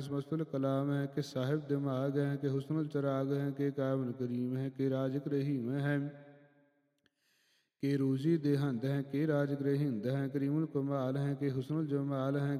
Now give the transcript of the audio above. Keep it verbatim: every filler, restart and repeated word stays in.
समस्तुल कलाम है, कि साहिब दिमाग है, कि हुस्नुल चराग है, कि कामल करीम है, कि राज रहीम है, कि रूजी देहंद है, कि राज ग्रहिंद है, करीमुल कमाल है, कि हुस्नुल जमाल है,